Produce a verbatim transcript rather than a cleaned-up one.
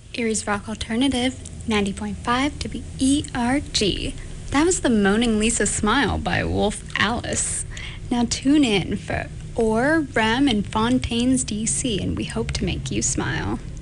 Erie's Rock Alternative, ninety point five W E R G. That was the Moaning Lisa Smile by Wolf Alice. Now tune in for Orr, Rem, and Fontaine's D C, and we hope to make you smile.